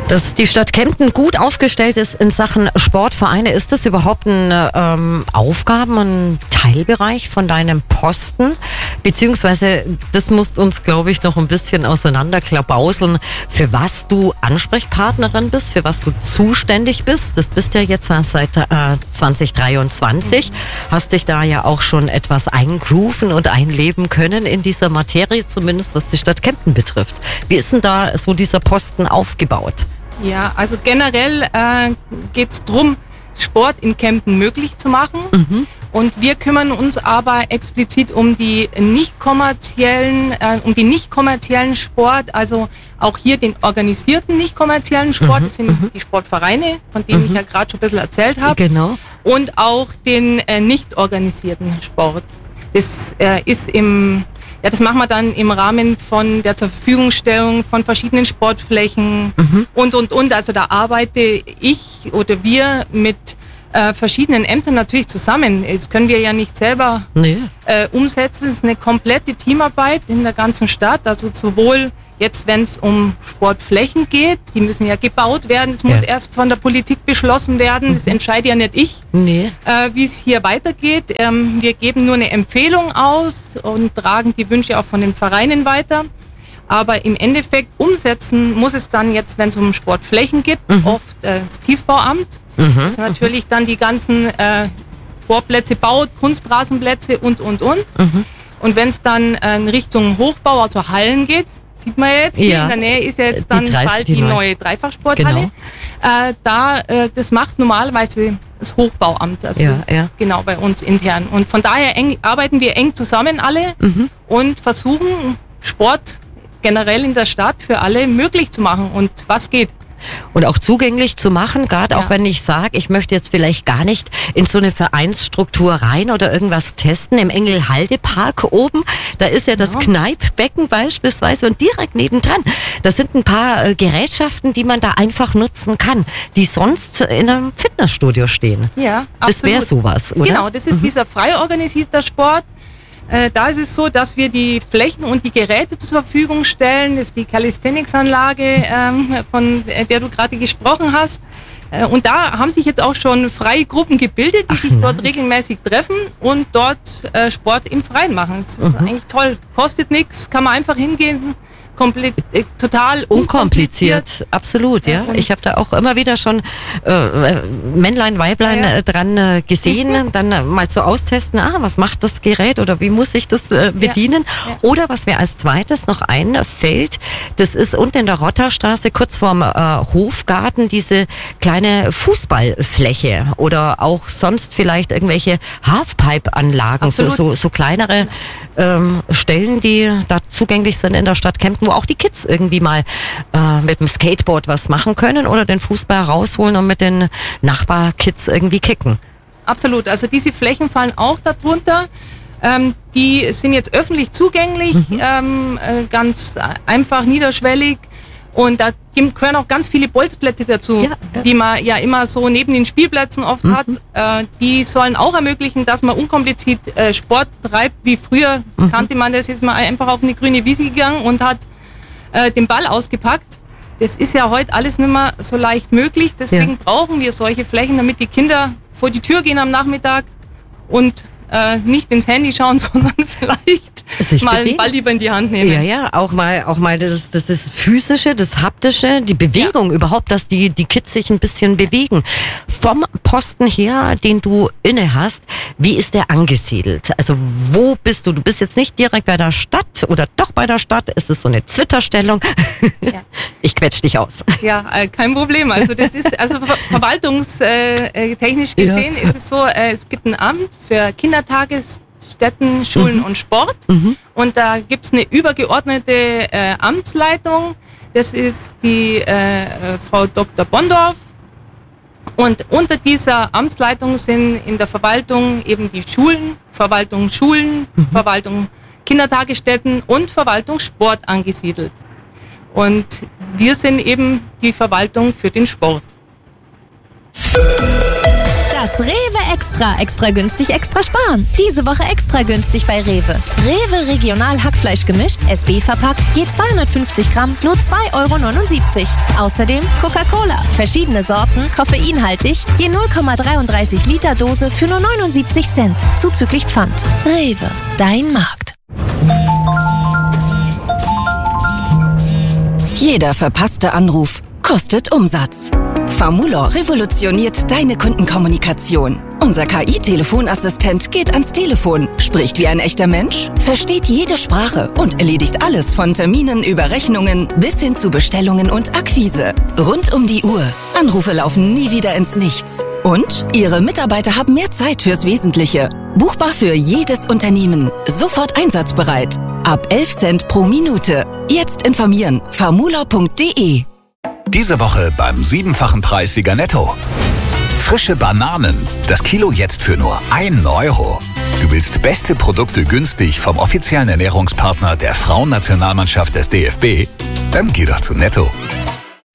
Dass die Stadt Kempten gut aufgestellt ist in Sachen Sportvereine, ist das überhaupt ein Aufgaben- und Teilbereich von deinem Posten? Beziehungsweise, das musst uns, glaube ich, noch ein bisschen auseinanderklabauseln, für was du Ansprechpartnerin bist, für was du zuständig bist. Das bist ja jetzt seit 2023. Hast dich da ja auch schon etwas eingrooven und einleben können in dieser Materie, zumindest was die Stadt Kempten betrifft. Wie ist denn da so dieser Posten aufgebaut? Ja, also generell geht es darum, Sport in Kempten möglich zu machen. Und wir kümmern uns aber explizit um die nicht kommerziellen Sport, also auch hier den organisierten nicht kommerziellen Sport. Das sind die Sportvereine, von denen ich ja gerade schon ein bisschen erzählt habe. Genau. Und auch den nicht organisierten Sport. Das das machen wir dann im Rahmen von der zur Verfügungstellung von verschiedenen Sportflächen und. Also da arbeite ich oder wir mit verschiedenen Ämtern natürlich zusammen. Das können wir ja nicht selber umsetzen. Es ist eine komplette Teamarbeit in der ganzen Stadt. Also sowohl jetzt, wenn es um Sportflächen geht, die müssen ja gebaut werden. Das muss erst von der Politik beschlossen werden. Das entscheide ja nicht ich, wie es hier weitergeht. Wir geben nur eine Empfehlung aus und tragen die Wünsche auch von den Vereinen weiter. Aber im Endeffekt umsetzen muss es dann jetzt, wenn es um Sportflächen geht, oft das Tiefbauamt. Das natürlich dann die ganzen Sportplätze baut, Kunstrasenplätze und. Und wenn es dann in Richtung Hochbau, also Hallen geht, sieht man jetzt, hier in der Nähe ist jetzt dann bald die neue Dreifachsporthalle. Genau. Das macht normalerweise das Hochbauamt, also genau bei uns intern. Und von daher arbeiten wir eng zusammen alle und versuchen, Sport generell in der Stadt für alle möglich zu machen und was geht. Und auch zugänglich zu machen, gerade auch wenn ich sage, ich möchte jetzt vielleicht gar nicht in so eine Vereinsstruktur rein oder irgendwas testen. Im Engelhalde-Park oben, da ist ja das Kneippbecken beispielsweise und direkt nebendran, das sind ein paar Gerätschaften, die man da einfach nutzen kann, die sonst in einem Fitnessstudio stehen. Ja, absolut. Das wäre sowas, oder? Genau, das ist dieser frei organisierter Sport. Da ist es so, dass wir die Flächen und die Geräte zur Verfügung stellen. Das ist die Calisthenics-Anlage, von der du gerade gesprochen hast. Und da haben sich jetzt auch schon freie Gruppen gebildet, die sich dort regelmäßig treffen und dort Sport im Freien machen. Das ist eigentlich toll. Kostet nichts, kann man einfach hingehen. Total unkompliziert. Absolut, ja. Ich habe da auch immer wieder schon Männlein, Weiblein dran gesehen, dann mal so austesten, was macht das Gerät oder wie muss ich das bedienen? Oder was mir als zweites noch einfällt, das ist unten in der Rotterstraße, kurz vorm Hofgarten, diese kleine Fußballfläche oder auch sonst vielleicht irgendwelche Halfpipe-Anlagen, so kleinere Stellen, die da zugänglich sind in der Stadt Kempten, wo auch die Kids irgendwie mal mit dem Skateboard was machen können oder den Fußball rausholen und mit den Nachbarkids irgendwie kicken. Absolut, also diese Flächen fallen auch darunter. Die sind jetzt öffentlich zugänglich, ganz einfach, niederschwellig. Und da gehören auch ganz viele Bolzplätze dazu, die man ja immer so neben den Spielplätzen oft hat. Die sollen auch ermöglichen, dass man unkompliziert Sport treibt. Wie früher kannte man das, ist man einfach auf eine grüne Wiese gegangen und hat den Ball ausgepackt. Das ist ja heute alles nicht mehr so leicht möglich. Deswegen brauchen wir solche Flächen, damit die Kinder vor die Tür gehen am Nachmittag und nicht ins Handy schauen, sondern vielleicht mal einen Ball lieber in die Hand nehmen. Ja, auch mal das Physische, das Haptische, die Bewegung überhaupt, dass die Kids sich ein bisschen bewegen. Vom Posten her, den du inne hast, wie ist der angesiedelt? Also wo bist du? Du bist jetzt nicht direkt bei der Stadt oder doch bei der Stadt? Ist es so eine Zwitterstellung? Ja. Ich quetsch dich aus. Ja, kein Problem. Also das ist verwaltungstechnisch gesehen ist es so, es gibt ein Amt für Kindertagesstätten, Schulen und Sport. Und da gibt's eine übergeordnete Amtsleitung. Das ist die Frau Dr. Bondorf. Und unter dieser Amtsleitung sind in der Verwaltung eben die Verwaltung Schulen, Verwaltung Kindertagesstätten und Verwaltung Sport angesiedelt. Und wir sind eben die Verwaltung für den Sport. Das Rewe Extra. Extra günstig, extra sparen. Diese Woche extra günstig bei Rewe. Rewe Regional Hackfleisch gemischt, SB verpackt, je 250 Gramm, nur 2,79 €. Außerdem Coca-Cola. Verschiedene Sorten, koffeinhaltig, je 0,33 Liter Dose für nur 79 Cent. Zuzüglich Pfand. Rewe, dein Markt. Jeder verpasste Anruf kostet Umsatz. Famulor revolutioniert deine Kundenkommunikation. Unser KI-Telefonassistent geht ans Telefon, spricht wie ein echter Mensch, versteht jede Sprache und erledigt alles von Terminen über Rechnungen bis hin zu Bestellungen und Akquise. Rund um die Uhr. Anrufe laufen nie wieder ins Nichts. Und Ihre Mitarbeiter haben mehr Zeit fürs Wesentliche. Buchbar für jedes Unternehmen. Sofort einsatzbereit. Ab 11 Cent pro Minute. Jetzt informieren. famulor.de. Diese Woche beim 7-fachen Preissieger Netto. Frische Bananen. Das Kilo jetzt für nur 1 €. Du willst beste Produkte günstig vom offiziellen Ernährungspartner der Frauennationalmannschaft des DFB? Dann geh doch zu Netto.